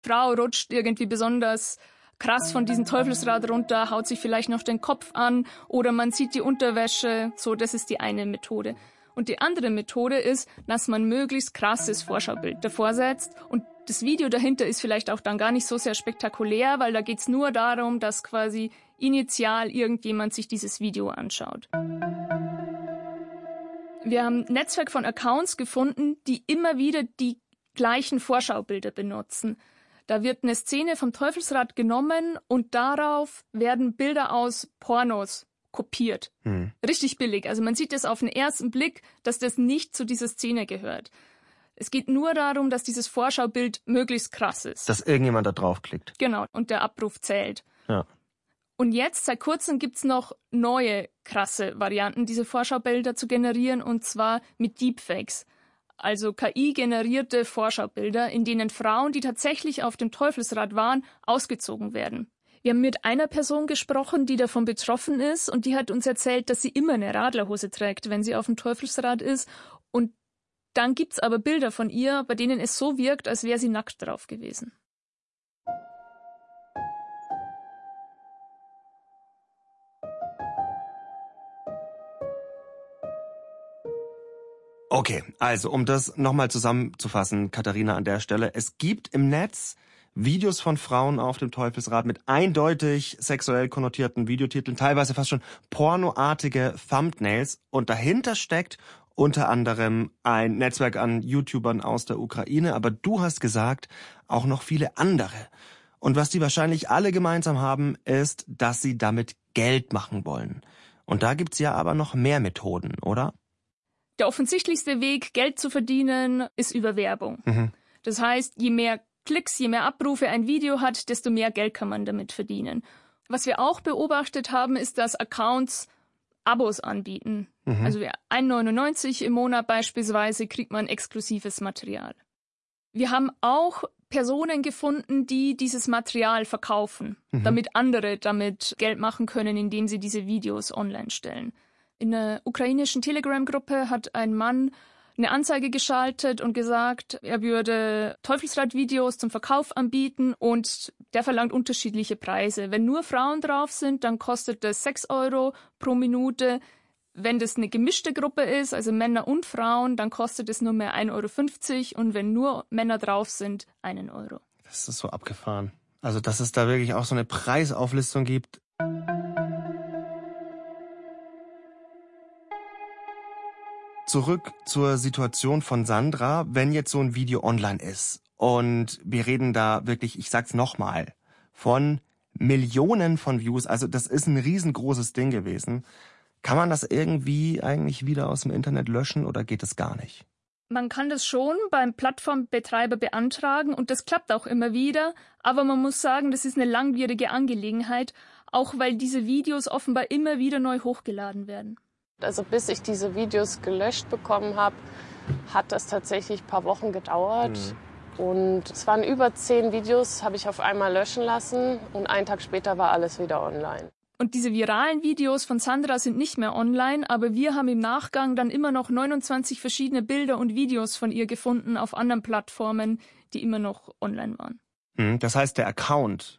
Frau rutscht irgendwie besonders krass von diesem Teufelsrad runter, haut sich vielleicht noch den Kopf an oder man sieht die Unterwäsche. So, das ist die eine Methode. Und die andere Methode ist, dass man möglichst krasses Vorschaubild davor setzt. Und das Video dahinter ist vielleicht auch dann gar nicht so sehr spektakulär, weil da geht's nur darum, dass quasi initial irgendjemand sich dieses Video anschaut. Wir haben ein Netzwerk von Accounts gefunden, die immer wieder die gleichen Vorschaubilder benutzen. Da wird eine Szene vom Teufelsrad genommen und darauf werden Bilder aus Pornos kopiert. Richtig billig. Also man sieht das auf den ersten Blick, dass das nicht zu dieser Szene gehört. Es geht nur darum, dass dieses Vorschaubild möglichst krass ist. Dass irgendjemand da draufklickt. Genau, und der Abruf zählt. Ja. Und jetzt, seit kurzem, gibt's noch neue krasse Varianten, diese Vorschaubilder zu generieren, und zwar mit Deepfakes. Also KI-generierte Vorschaubilder, in denen Frauen, die tatsächlich auf dem Teufelsrad waren, ausgezogen werden. Wir haben mit einer Person gesprochen, die davon betroffen ist, und die hat uns erzählt, dass sie immer eine Radlerhose trägt, wenn sie auf dem Teufelsrad ist. Und dann gibt's aber Bilder von ihr, bei denen es so wirkt, als wäre sie nackt drauf gewesen. Okay, also um das nochmal zusammenzufassen, Katharina, an der Stelle. Es gibt im Netz Videos von Frauen auf dem Teufelsrad mit eindeutig sexuell konnotierten Videotiteln, teilweise fast schon pornoartige Thumbnails. Und dahinter steckt unter anderem ein Netzwerk an YouTubern aus der Ukraine. Aber du hast gesagt, auch noch viele andere. Und was die wahrscheinlich alle gemeinsam haben, ist, dass sie damit Geld machen wollen. Und da gibt's ja aber noch mehr Methoden, oder? Der offensichtlichste Weg, Geld zu verdienen, ist über Werbung. Das heißt, je mehr Klicks, je mehr Abrufe ein Video hat, desto mehr Geld kann man damit verdienen. Was wir auch beobachtet haben, ist, dass Accounts Abos anbieten. Also 1,99 im Monat beispielsweise kriegt man exklusives Material. Wir haben auch Personen gefunden, die dieses Material verkaufen, damit andere damit Geld machen können, indem sie diese Videos online stellen. In einer ukrainischen Telegram-Gruppe hat ein Mann eine Anzeige geschaltet und gesagt, er würde Teufelsrad-Videos zum Verkauf anbieten und der verlangt unterschiedliche Preise. Wenn nur Frauen drauf sind, dann kostet das 6 € pro Minute. Wenn das eine gemischte Gruppe ist, also Männer und Frauen, dann kostet es nur mehr 1,50 € und wenn nur Männer drauf sind, 1 €. Das ist so abgefahren. Also, dass es da wirklich auch so eine Preisauflistung gibt. Zurück zur Situation von Sandra, wenn jetzt so ein Video online ist und wir reden da wirklich, ich sag's nochmal, von Millionen von Views, also das ist ein riesengroßes Ding gewesen. Kann man das irgendwie eigentlich wieder aus dem Internet löschen oder geht es gar nicht? Man kann das schon beim Plattformbetreiber beantragen und das klappt auch immer wieder, aber man muss sagen, das ist eine langwierige Angelegenheit, auch weil diese Videos offenbar immer wieder neu hochgeladen werden. Also bis ich diese Videos gelöscht bekommen habe, hat das tatsächlich ein paar Wochen gedauert. Und es waren über 10 Videos, habe ich auf einmal löschen lassen und einen Tag später war alles wieder online. Und diese viralen Videos von Sandra sind nicht mehr online, aber wir haben im Nachgang dann immer noch 29 verschiedene Bilder und Videos von ihr gefunden auf anderen Plattformen, die immer noch online waren. Das heißt, der Account,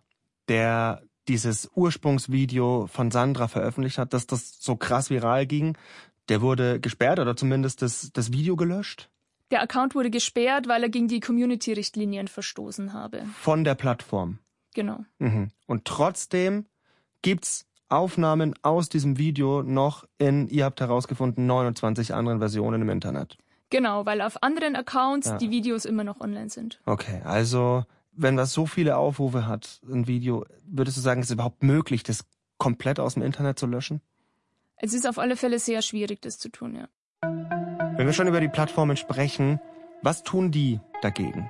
der dieses Ursprungsvideo von Sandra veröffentlicht hat, dass das so krass viral ging, der wurde gesperrt oder zumindest das Video gelöscht? Der Account wurde gesperrt, weil er gegen die Community-Richtlinien verstoßen habe. Von der Plattform? Genau. Und trotzdem gibt's Aufnahmen aus diesem Video noch in, ihr habt herausgefunden, 29 anderen Versionen im Internet. Genau, weil auf anderen Accounts die Videos immer noch online sind. Okay, also wenn das so viele Aufrufe hat, ein Video, würdest du sagen, ist es überhaupt möglich, das komplett aus dem Internet zu löschen? Es ist auf alle Fälle sehr schwierig, das zu tun, ja. Wenn wir schon über die Plattformen sprechen, was tun die dagegen?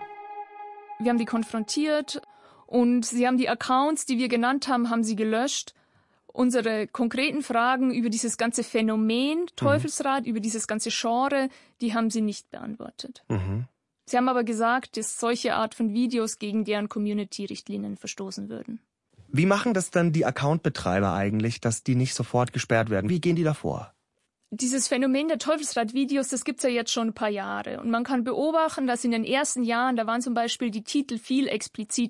Wir haben die konfrontiert und sie haben die Accounts, die wir genannt haben, haben sie gelöscht. Unsere konkreten Fragen über dieses ganze Phänomen Teufelsrad, über dieses ganze Genre, die haben sie nicht beantwortet. Sie haben aber gesagt, dass solche Art von Videos gegen deren Community-Richtlinien verstoßen würden. Wie machen das dann die Accountbetreiber eigentlich, dass die nicht sofort gesperrt werden? Wie gehen die da vor? Dieses Phänomen der Teufelsrad-Videos, das gibt's ja jetzt schon ein paar Jahre. Und man kann beobachten, dass in den ersten Jahren, da waren zum Beispiel die Titel viel expliziter.